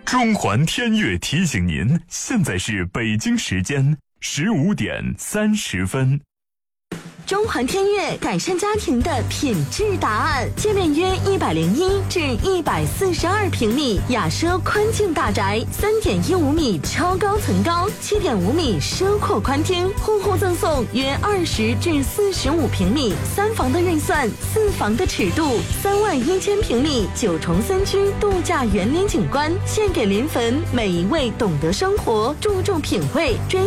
中环天悦提醒您，现在是北京时间15点30分。 中环天悦改善家庭的品质答案，界面约101至142平米，雅奢宽境大宅，3.15米超高层高，7.5米奢阔宽厅，户户赠送约20至45平米，3房的预算，4房的尺度，31000平米9重3居度假园林景观，献给临汾每一位懂得生活、注重品味、追